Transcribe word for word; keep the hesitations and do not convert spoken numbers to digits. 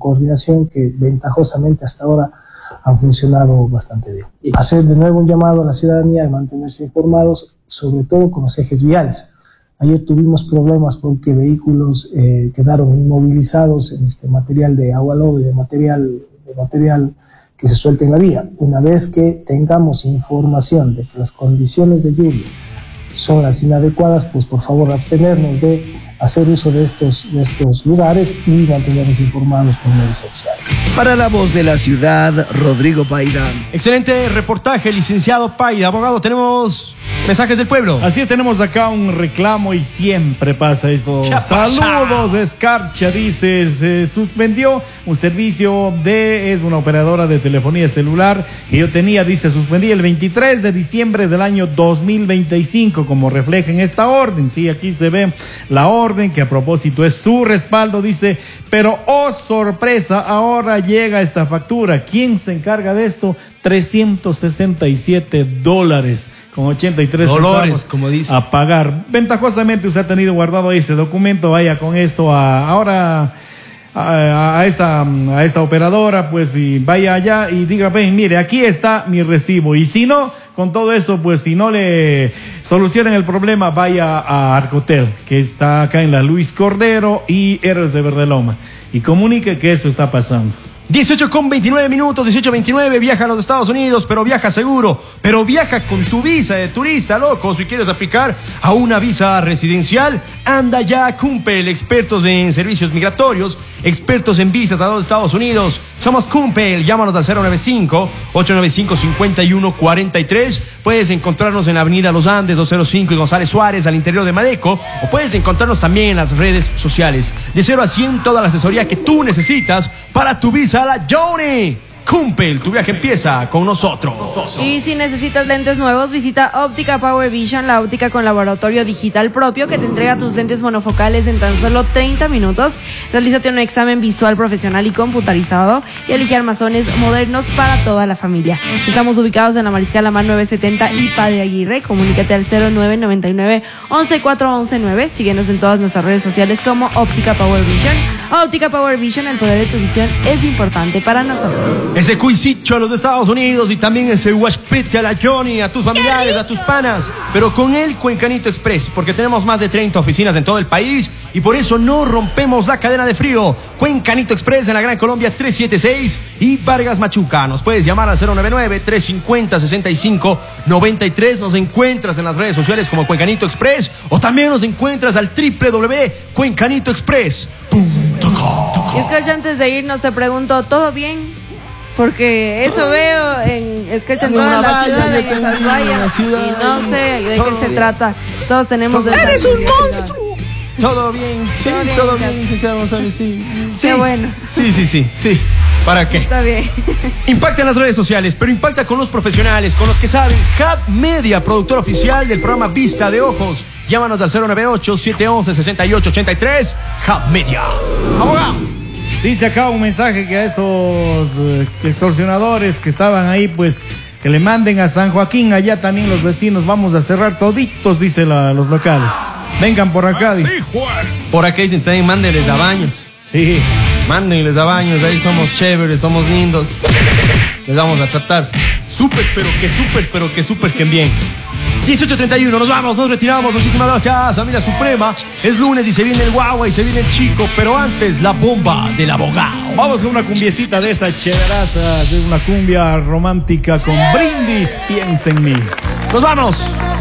coordinación que ventajosamente hasta ahora han funcionado bastante bien. Hacer de nuevo un llamado a la ciudadanía de mantenerse informados, sobre todo con los ejes viales. Ayer tuvimos problemas porque vehículos eh, quedaron inmovilizados en este material de agua lodo y de material, de material que se suelta en la vía. Una vez que tengamos información de que las condiciones de lluvia son las inadecuadas, pues por favor abstenernos de hacer uso de estos, de estos lugares y mantenernos informados por medios sociales. Para La Voz de la Ciudad, Rodrigo Paida. Excelente reportaje, licenciado Paida. Abogado, tenemos mensajes del pueblo. Así es, tenemos acá un reclamo y siempre pasa esto. Saludos, Escarcha, dice, se suspendió un servicio de, es una operadora de telefonía celular que yo tenía, dice, suspendí el veintitrés de diciembre del año dos mil veinticinco, como refleja en esta orden. Sí, aquí se ve la orden, que a propósito es su respaldo, dice, pero oh sorpresa, ahora llega esta factura. ¿Quién se encarga de esto? trescientos sesenta y siete dólares con ochenta y tres Dolores, como dice. A pagar. Ventajosamente usted ha tenido guardado ahí ese documento, vaya con esto a, ahora a, a, esta, a esta operadora, pues, y vaya allá y diga, ven, mire, aquí está mi recibo. Y si no, con todo eso, pues si no le solucionan el problema, vaya a Arcotel, que está acá en la Luis Cordero y Héroes de Verdeloma, y comunique que eso está pasando. dieciocho con veintinueve minutos, dieciocho veintinueve, viaja a los Estados Unidos, pero viaja seguro, pero viaja con tu visa de turista, loco. Si quieres aplicar a una visa residencial, anda ya a Cumpel, expertos en servicios migratorios, expertos en visas a los Estados Unidos. Somos Cumpel, llámanos al cero nueve cinco, ocho nueve cinco, cinco uno cuatro tres. Puedes encontrarnos en la avenida Los Andes doscientos cinco y González Suárez, al interior de Madeco, o puedes encontrarnos también en las redes sociales. De cero a cien, toda la asesoría que tú necesitas para tu visa a la Johnny. Cumpel, tu viaje empieza con nosotros. Y si necesitas lentes nuevos, visita Óptica Power Vision, la óptica con laboratorio digital propio que te entrega tus lentes monofocales en tan solo treinta minutos. Realízate un examen visual profesional y computarizado y elige armazones modernos para toda la familia. Estamos ubicados en la Mariscal Amar novecientos setenta y Padre Aguirre. Comunícate al cero nueve nueve nueve, once cuatro once nueve. Síguenos en todas nuestras redes sociales como Óptica Power Vision. Óptica Power Vision, el poder de tu visión es importante para nosotros. Ese cuisicho a los de Estados Unidos y también ese huaspete a la Johnny, a tus familiares, a tus panas, pero con el Cuencanito Express, porque tenemos más de treinta oficinas en todo el país y por eso no rompemos la cadena de frío. Cuencanito Express en la Gran Colombia trescientos setenta y seis y Vargas Machuca. Nos puedes llamar al cero nueve nueve, tres cinco cero, seis cinco nueve tres. Nos encuentras en las redes sociales como Cuencanito Express o también nos encuentras al doble u doble u doble u punto cuencanito express punto com. Y es que antes de irnos te pregunto, ¿todo bien? Porque eso veo en Escucha en toda la ciudad, en esas vallas, y no sé de qué se trata. Todos tenemos... ¡Eres un monstruo! Todo bien, sí, Todo bien, todo bien, licenciado González, sí. Sí. Qué bueno. Sí, sí, sí, sí. ¿Para qué? Está bien. Impacta en las redes sociales, pero impacta con los profesionales, con los que saben. Hub Media, productor oficial del programa Vista de Ojos. Llámanos al cero nueve ocho, siete once, sesenta y ocho ochenta y tres. Hub Media. Abogado. Dice acá un mensaje que a estos eh, extorsionadores que estaban ahí, pues, que le manden a San Joaquín, allá también los vecinos, vamos a cerrar toditos, dice la, los locales. Vengan por acá, dice. Por acá dicen también, mándenles a baños. Sí. Mándenles a baños, ahí somos chéveres, somos lindos. Les vamos a tratar súper, pero que súper, pero que súper que bien. dieciocho treinta y uno, nos vamos, nos retiramos. Muchísimas gracias, familia suprema. Es lunes y se viene el guagua y se viene el chico, pero antes la bomba del abogado. Vamos con una cumbiecita de esa chéveraza, de una cumbia romántica con Brindis, piensa en mí. Nos vamos.